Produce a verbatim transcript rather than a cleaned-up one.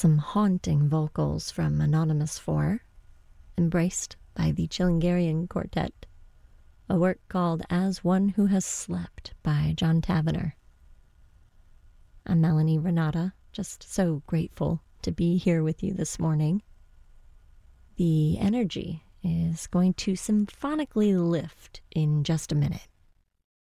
Some haunting vocals from Anonymous four, embraced by the Chilingarian Quartet, a work called As One Who Has Slept by John Tavener. I'm Melanie Renata, just so grateful to be here with you this morning. The energy is going to symphonically lift in just a minute.